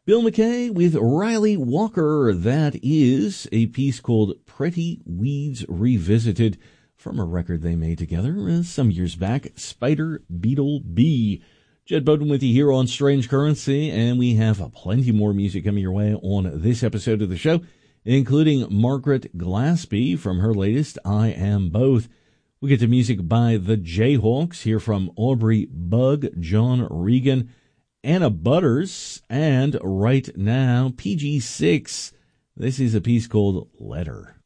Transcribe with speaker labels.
Speaker 1: Bill McKay with Riley Walker. That is a piece called Pretty Weeds Revisited from a record they made together some years back, Spider Beetle Bee. Jed Bowden with you here on Strange Currency, and we have plenty more music coming your way on this episode of the show, including Margaret Glaspie from her latest, I Am Both. We get to music by the Jayhawks, hear from Aubrey Bug, John Regan, Anna Butters, and right now, PG6. This is a piece called Letter.